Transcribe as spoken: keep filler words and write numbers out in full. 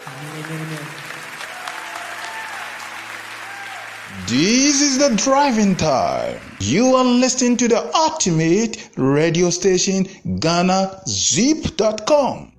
Amen, amen, amen. This is the driving time. You are listening to the ultimate radio station, Ghana Zip dot com.